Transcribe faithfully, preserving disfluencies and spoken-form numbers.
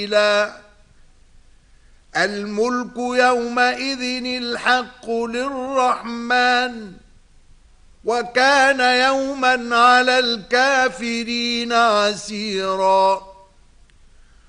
الملك يومئذ الحق للرحمن وكان يوما على الكافرين عسيرا.